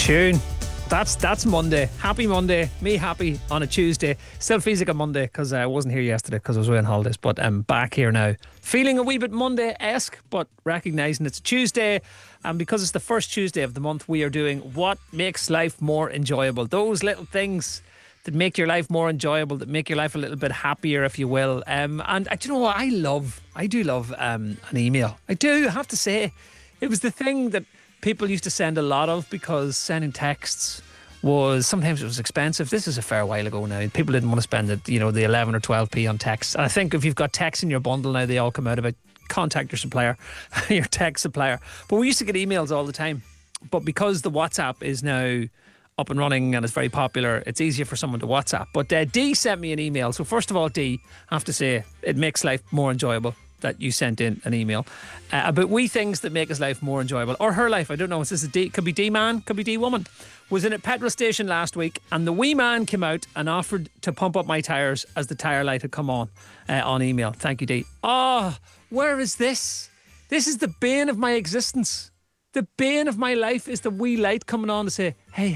Tune. That's Monday. Happy Monday. Me happy on a Tuesday. Still feels like a Monday because I wasn't here yesterday because I was away on holidays, but I'm back here now. Feeling a wee bit Monday-esque, but recognising it's Tuesday. And because it's the first Tuesday of the month, we are doing what makes life more enjoyable. Those little things that make your life more enjoyable, that make your life a little bit happier, if you will. And do you know what? I do love an email. I do, I have to say. It was the thing that people used to send a lot of because sending texts sometimes it was expensive. This is a fair while ago now. People didn't want to spend it, the 11 or 12p on texts. And I think if you've got texts in your bundle now, they all come out of it. Contact your supplier, your text supplier. But we used to get emails all the time. But because the WhatsApp is now up and running and it's very popular, it's easier for someone to WhatsApp. But Dee sent me an email. So first of all, Dee, I have to say, it makes life more enjoyable that you sent in an email about wee things that make his life more enjoyable, or her life. I don't know. Is this a D? Could be D man, could be D woman. Was in a petrol station last week, and the wee man came out and offered to pump up my tyres as the tyre light had come on email. Thank you, Dee. Oh, where is this? This is the bane of my existence. The bane of my life is the wee light coming on to say, hey,